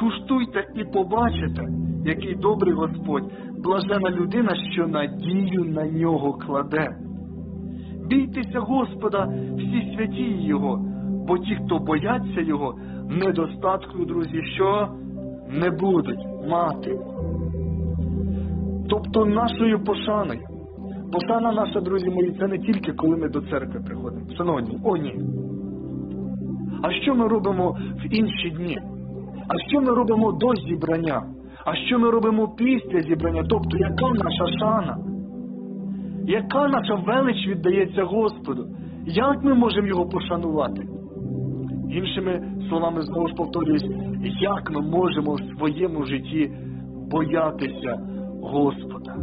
скуштуйте і побачите, який добрий Господь, блажена людина, що надію на нього кладе. Бійтеся Господа, всі святі Його, бо ті, хто бояться Його, недостатку, друзі, що не будуть мати. Тобто нашою пошаною. Пошана наша, друзі мої, це не тільки коли ми до церкви приходимо. Шановні, ні. А що ми робимо в інші дні? А що ми робимо до зібрання? А що ми робимо після зібрання? Тобто, яка наша шана? Яка наша велич віддається Господу? Як ми можемо Його пошанувати? Іншими словами, знову ж повторююсь, як ми можемо в своєму житті боятися Господа?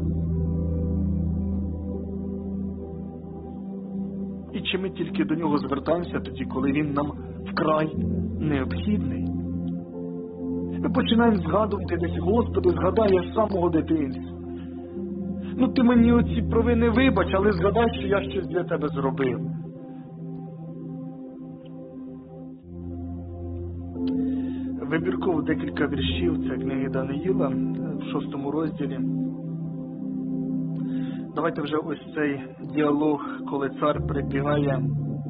І чи ми тільки до Нього звертаємося тоді, коли Він нам вкрай необхідний? Ми починаємо згадувати десь: Господи, згадай, я з самого дитинства. Ти мені оці провини вибач, але згадай, що я щось для тебе зробив. Вибірково декілька віршів, це книги Даниїла, в 6 розділі. Давайте вже ось цей діалог, коли цар прибігає,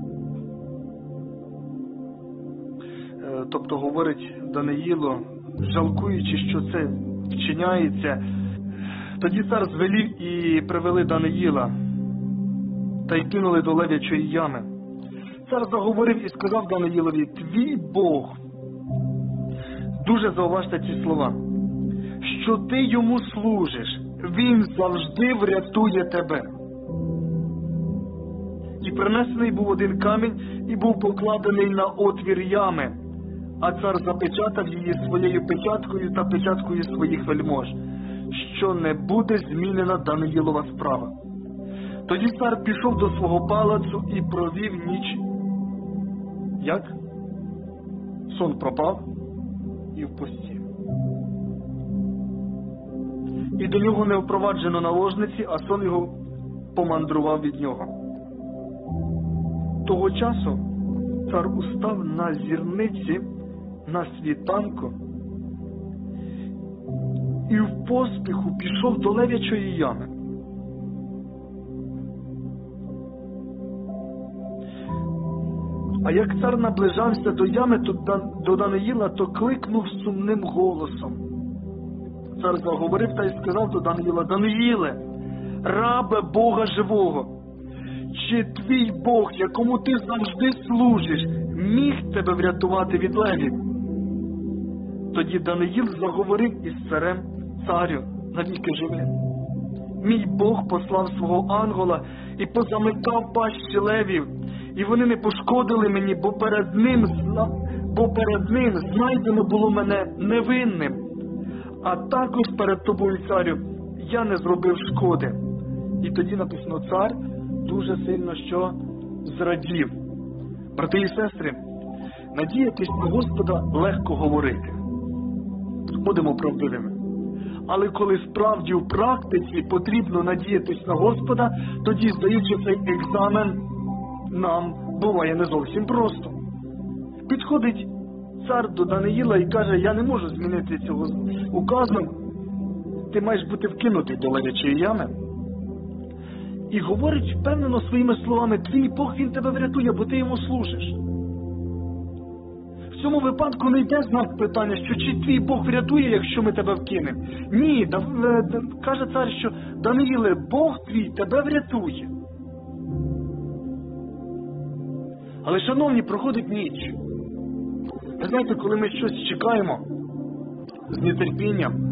тобто говорить Даниїлу, жалкуючи, що це вчиняється. Тоді цар звелів і привели Даниїла, та й кинули до лев'ячої ями. Цар заговорив і сказав Даниїлові: твій Бог, дуже зауважте ці слова, що ти йому служиш, він завжди врятує тебе. І принесений був один камінь, і був покладений на отвір ями, а цар запечатав її своєю печаткою та печаткою своїх вельмож, що не буде змінена Даниїлова справа. Тоді цар пішов до свого палацу і провів ніч. Як? Сон пропав і в пості. І до нього не впроваджено наложниці, а сон його помандрував від нього. Того часу цар устав на зірниці, на світанку, і в поспіху пішов до лев'ячої ями. А як цар наближався до ями до Даниїла, то кликнув сумним голосом. Цар заговорив та й сказав до Даниїла: Даниїле, рабе Бога живого, чи твій Бог, якому ти завжди служиш, міг тебе врятувати від левів? Тоді Даниїл заговорив із царем: царю, навіки живи. Мій Бог послав свого ангела і позамикав пащі левів, і вони не пошкодили мені, бо перед ним знайдено було мене невинним. А також перед тобою, царю, я не зробив шкоди. І тоді написано: цар дуже сильно що зрадів. Брати і сестри, надіятись на Господа легко говорити. Будемо правдивими. Але коли справді в практиці потрібно надіятись на Господа, тоді, здаючи цей екзамен, нам буває не зовсім просто. Підходить цар до Даниїла і каже: я не можу змінити цього указу, ти маєш бути вкинутий до лев'ячої ями. І говорить впевнено своїми словами: твій Бог, він тебе врятує, бо ти йому служиш. В цьому випадку не йде знак питання, що чи твій Бог врятує, якщо ми тебе вкинемо. Ні, каже цар, що Даниїле, Бог твій тебе врятує. Але, шановні, проходить ніч. Ви знаєте, коли ми щось чекаємо з нетерпінням,